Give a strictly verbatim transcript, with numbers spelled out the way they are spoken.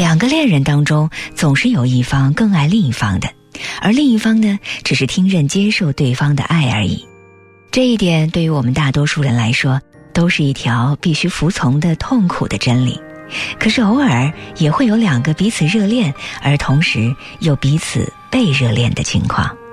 两个恋人当中总是有一方更爱另一方的，而另一方呢，只是听任接受对方的爱而已。这一点对于我们大多数人来说都是一条必须服从的痛苦的真理。可是偶尔也会有两个彼此热恋而同时又彼此被热恋的情况。